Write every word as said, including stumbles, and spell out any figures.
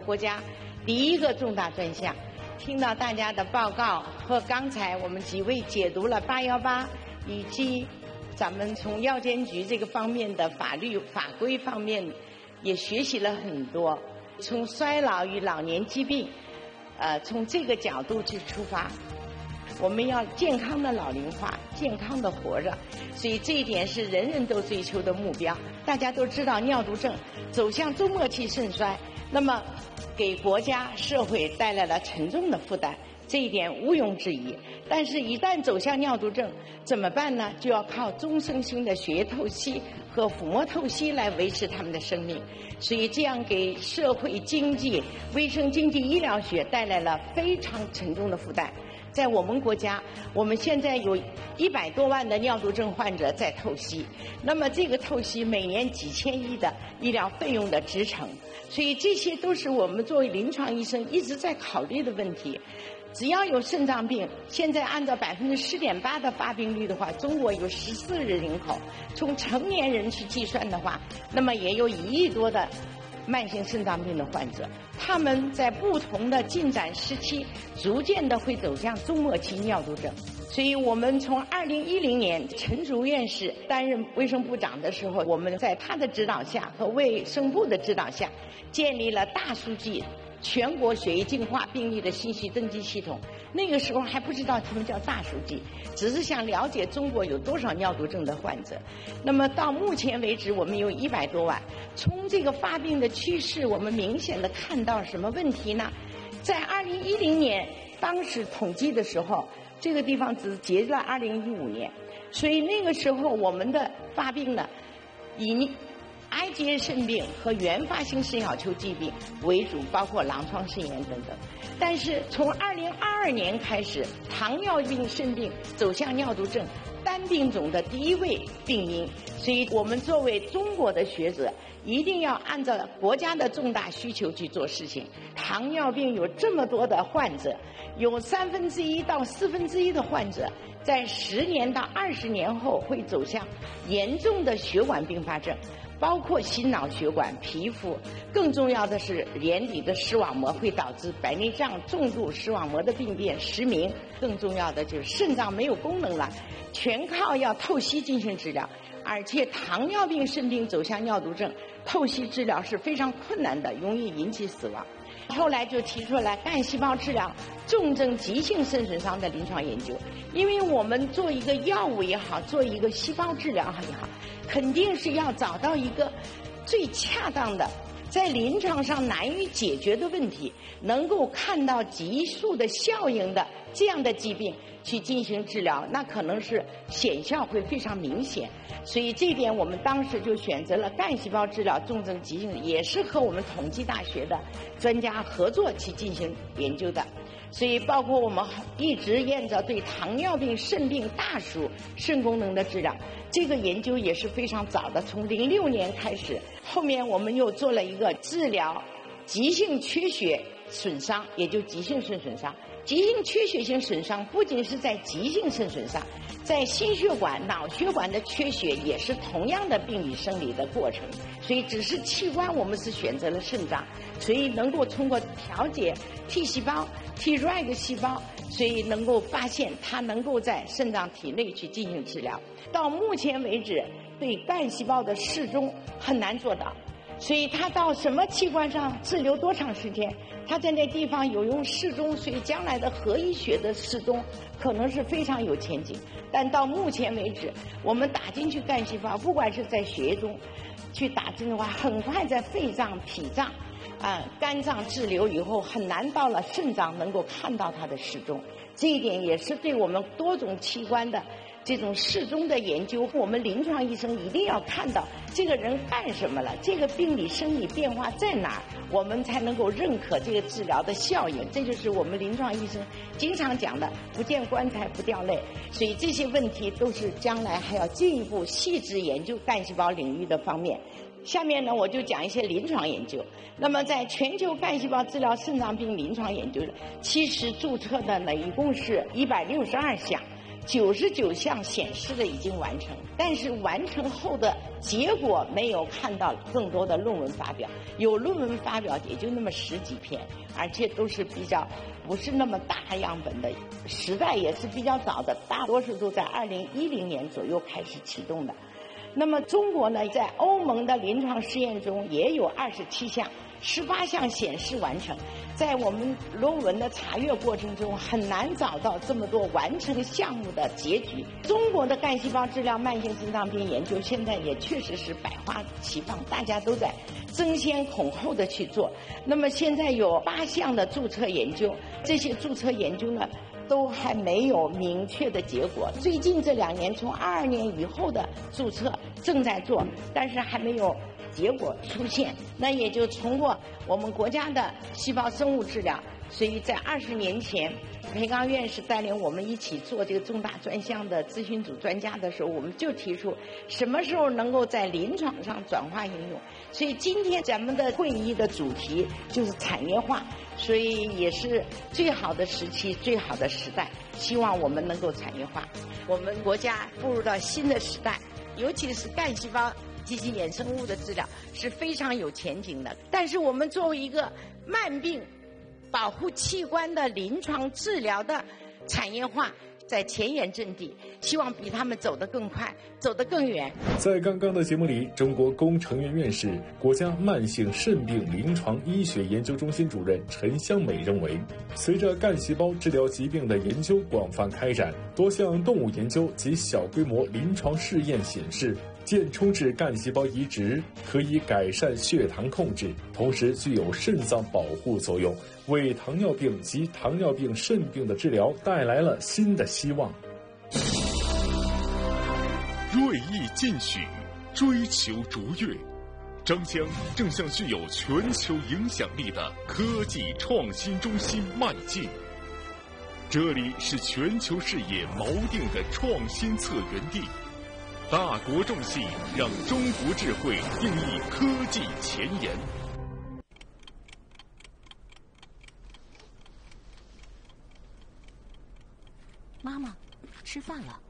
国家第一个重大专项。听到大家的报告和刚才我们几位解读了八一八以及咱们从药监局这个方面的法律法规方面也学习了很多，从衰老与老年疾病呃，从这个角度去出发，我们要健康的老龄化，健康的活着，所以这一点是人人都追求的目标。大家都知道尿毒症走向终末期肾衰，那么给国家社会带来了沉重的负担，这一点毋庸置疑。但是一旦走向尿毒症怎么办呢？就要靠终生性的血液透析和腹膜透析来维持他们的生命，所以这样给社会经济、卫生经济、医疗学带来了非常沉重的负担。在我们国家，我们现在有一百多万的尿毒症患者在透析，那么这个透析每年几千亿的医疗费用的支撑，所以这些都是我们作为临床医生一直在考虑的问题。只要有肾脏病，现在按照百分之十点八的发病率的话，中国有十四亿人口，从成年人去计算的话，那么也有一亿多的慢性肾脏病的患者，他们在不同的进展时期，逐渐的会走向终末期尿毒症。所以我们从二零一零年陈竺院士担任卫生部长的时候，我们在他的指导下和卫生部的指导下，建立了大数据全国血液净化病例的信息登记系统。那个时候还不知道什么叫大数据，只是想了解中国有多少尿毒症的患者。那么到目前为止，我们有一百多万。从这个发病的趋势，我们明显的看到什么问题呢？在二零一零年当时统计的时候，这个地方只截了二零一五年，所以那个时候我们的发病呢，以癌结肾病和原发性肾小球疾病为主，包括狼疮肾炎等等。但是从二零二二年开始，糖尿病肾病走向尿毒症单病种的第一位病因，所以我们作为中国的学者，一定要按照国家的重大需求去做事情。糖尿病有这么多的患者，有三分之一到四分之一的患者在十年到二十年后会走向严重的血管并发症，包括心脑血管、皮肤，更重要的是眼底的视网膜会导致白内障、重度视网膜的病变、失明，更重要的就是肾脏没有功能了，全靠要透析进行治疗。而且糖尿病肾病走向尿毒症，透析治疗是非常困难的，容易引起死亡。后来就提出了干细胞治疗重症急性肾损伤的临床研究。因为我们做一个药物也好，做一个细胞治疗也好，肯定是要找到一个最恰当的，在临床上难以解决的问题，能够看到急速的效应的这样的疾病去进行治疗，那可能是显效会非常明显。所以这一点我们当时就选择了干细胞治疗重症急性，也是和我们统计大学的专家合作去进行研究的。所以包括我们一直沿着对糖尿病肾病大属肾功能的治疗，这个研究也是非常早的，从零六年开始。后面我们又做了一个治疗急性缺血损伤，也就急性肾损伤。急性缺血性损伤不仅是在急性肾损伤，在心血管、脑血管的缺血也是同样的病理生理的过程。所以只是器官我们是选择了肾脏，所以能够通过调节 T 细胞、Treg 细胞，所以能够发现它能够在肾脏体内去进行治疗。到目前为止，对干细胞的适中很难做到，所以它到什么器官上滞留多长时间，它在那地方有用适中，所以将来的核医学的适中可能是非常有前景。但到目前为止，我们打进去干细胞，不管是在血液中去打针的话，很快在肺脏、脾脏、啊、呃、肝脏滞留以后，很难到了肾脏能够看到它的适中。这一点也是对我们多种器官的这种适中的研究，我们临床医生一定要看到这个人干什么了，这个病理生理变化在哪儿，我们才能够认可这个治疗的效应。这就是我们临床医生经常讲的不见棺材不掉泪。所以这些问题都是将来还要进一步细致研究干细胞领域的方面。下面呢，我就讲一些临床研究。那么在全球干细胞治疗肾脏病临床研究，其实注册的呢一共是一百六十二项， 九十九项显示的已经完成，但是完成后的结果没有看到更多的论文发表，有论文发表也就那么十几篇，而且都是比较不是那么大样本的，时代也是比较早的，大多数都在二零一零年左右开始启动的。那么中国呢，在欧盟的临床试验中也有二十七项，十八项显示完成。在我们论文的查阅过程中，很难找到这么多完成项目的结局。中国的干细胞治疗慢性心脏病研究现在也确实是百花齐放，大家都在争先恐后的去做。那么现在有八项的注册研究，这些注册研究呢，都还没有明确的结果。最近这两年，从二二年以后的注册正在做，但是还没有结果出现。那也就通过我们国家的细胞生物治疗，所以在二十年前，裴刚院士带领我们一起做这个重大专项的咨询组专家的时候，我们就提出什么时候能够在临床上转化应用。所以今天咱们的会议的主题就是产业化，所以也是最好的时期、最好的时代，希望我们能够产业化。我们国家步入到新的时代，尤其是干细胞及其衍生物的治疗是非常有前景的。但是我们作为一个慢病保护器官的临床治疗的产业化，在前沿阵地，希望比他们走得更快，走得更远。 在刚刚的节目里，中国工程院院士、国家慢性肾病临床医学研究中心主任陈香美认为，随着干细胞治疗疾病的研究广泛开展，多项动物研究及小规模临床试验显示，间充质干细胞移植可以改善血糖控制，同时具有肾脏保护作用，为糖尿病及糖尿病肾病的治疗带来了新的希望。 锐意进取，追求卓越，张江正向具有全球影响力的科技创新中心迈进。这里是全球视野锚定的创新策源地，大国重器让中国智慧定义科技前沿。 妈妈，吃饭了。